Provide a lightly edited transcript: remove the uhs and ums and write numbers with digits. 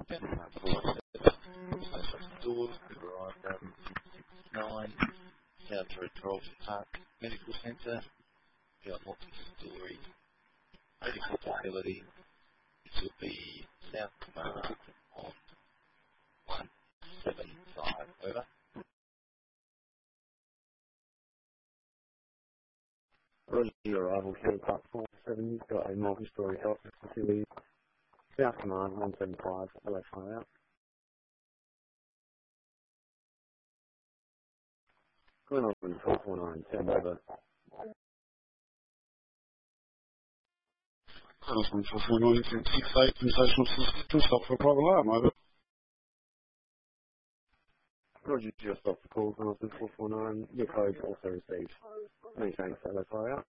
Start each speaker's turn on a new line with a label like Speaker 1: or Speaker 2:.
Speaker 1: Doors, arrived at 9, down through Carlton Park Medical Centre, beyond multi-story medical facility. This will be South Command on 175, over.
Speaker 2: Roger, your arrival, County Park 47, you've got a multi-story health facility, South Command 175, LA fire out. Glen Osmond 449, send over.
Speaker 3: Glen Osmond 449, 68, sensational system, stop for a private alarm, over.
Speaker 2: Roger, just off the call, Glen Osmond 449, your code also received. Many thanks, LA fire out.